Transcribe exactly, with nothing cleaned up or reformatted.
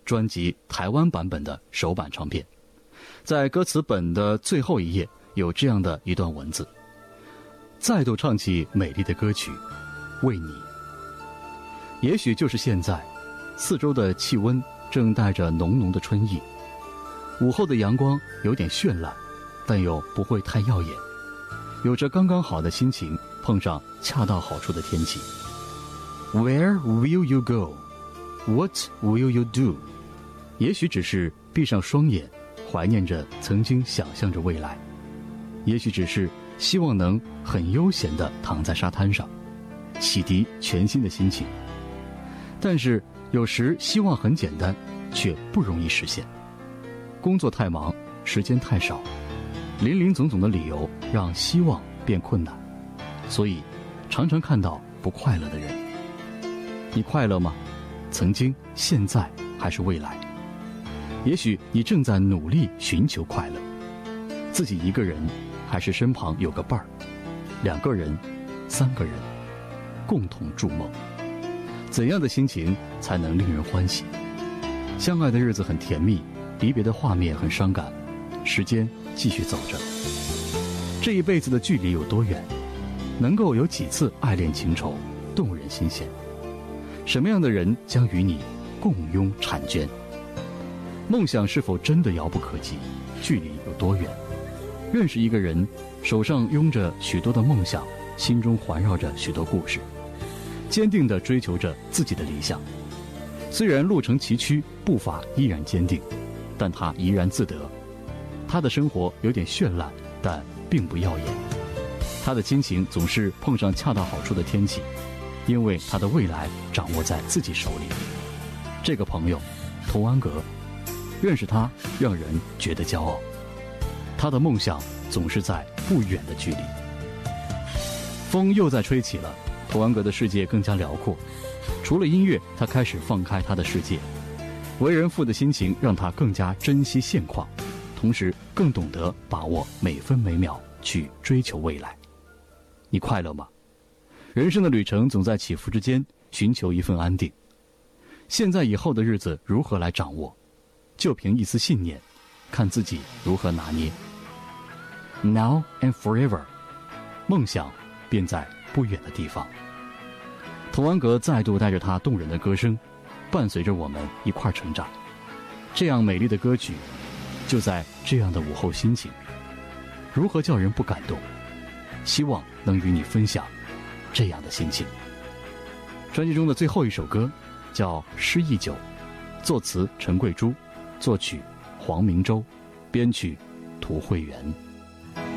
专辑台湾版本的首版唱片。在歌词本的最后一页有这样的一段文字：再度唱起美丽的歌曲，为你。也许就是现在，四周的气温正带着浓浓的春意，午后的阳光有点绚烂，但又不会太耀眼，有着刚刚好的心情，碰上恰到好处的天气。 Where will you go? What will you do? 也许只是闭上双眼，怀念着曾经想象着未来，也许只是希望能很悠闲地躺在沙滩上，洗涤全新的心情。但是有时希望很简单，却不容易实现。工作太忙，时间太少，林林总总的理由让希望变困难，所以常常看到不快乐的人。你快乐吗？曾经、现在还是未来？也许你正在努力寻求快乐，自己一个人，还是身旁有个伴儿，两个人、三个人，共同筑梦。怎样的心情才能令人欢喜？相爱的日子很甜蜜，离别的画面很伤感，时间继续走着。这一辈子的距离有多远？能够有几次爱恋情仇，动人心弦？什么样的人将与你共拥婵娟？梦想是否真的遥不可及？距离有多远？认识一个人，手上拥着许多的梦想，心中环绕着许多故事，坚定地追求着自己的理想。虽然路程崎岖，步伐依然坚定，但他怡然自得。他的生活有点绚烂，但并不耀眼。他的心情总是碰上恰到好处的天气，因为他的未来掌握在自己手里。这个朋友，童安格，认识他让人觉得骄傲。他的梦想总是在不远的距离。风又在吹起了，童安格的世界更加辽阔。除了音乐，他开始放开他的世界。为人父的心情让他更加珍惜现况，同时更懂得把握每分每秒去追求未来。你快乐吗？人生的旅程总在起伏之间寻求一份安定。现在以后的日子如何来掌握？就凭一丝信念，看自己如何拿捏。Now and forever， 梦想便在不远的地方。童安格再度带着他动人的歌声，伴随着我们一块成长。这样美丽的歌曲，就在这样的午后心情，如何叫人不感动？希望能与你分享这样的心情。专辑中的最后一首歌叫《诗意酒》，作词陈桂珠，作曲黄明洲，编曲涂慧源。